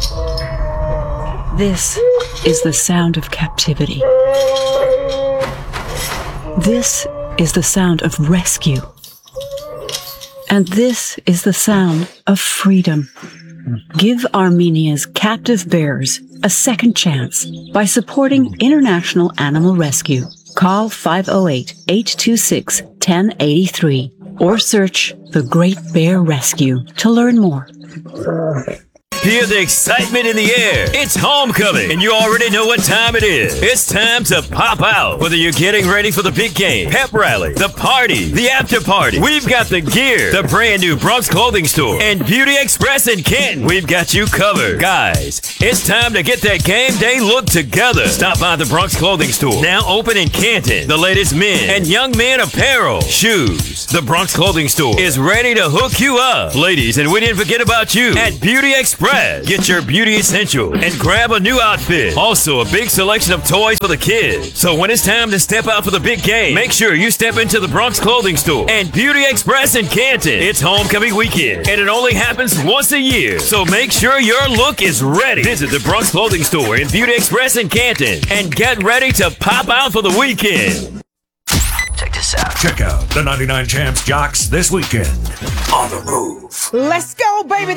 This is the sound of captivity. This is the sound of rescue. And this is the sound of freedom. Give Armenia's captive bears a second chance by supporting International Animal Rescue. Call 508-826-1083 or search The Great Bear Rescue to learn more. Feel the excitement in the air. It's homecoming, and you already know what time it is. It's time to pop out. Whether you're getting ready for the big game, pep rally, the party, the after party, we've got the gear. The brand new Bronx Clothing Store and Beauty Express in Canton. We've got you covered. Guys, it's time to get that game day look together. Stop by the Bronx Clothing Store, now open in Canton. The latest men and young men apparel, shoes. The Bronx Clothing Store is ready to hook you up. Ladies, and we didn't forget about you at Beauty Express. Get your beauty essential and grab a new outfit. Also, a big selection of toys for the kids. So when it's time to step out for the big game, make sure you step into the Bronx Clothing Store and Beauty Express in Canton. It's homecoming weekend, and it only happens once a year. So make sure your look is ready. Visit the Bronx Clothing Store and Beauty Express in Canton and get ready to pop out for the weekend. Check this out. Check out the 99 Champs Jocks this weekend on the move. Let's go, baby.